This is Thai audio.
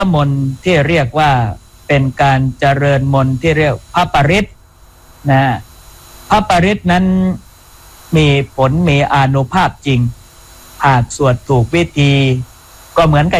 มนต์ที่เรียกว่าเป็นการเจริญมนต์ที่เรียกพระปริตนะพระปริตนั้นมีผลมีอานุภาพจริงหากสวดถูกวิธีก็เหมือนกับ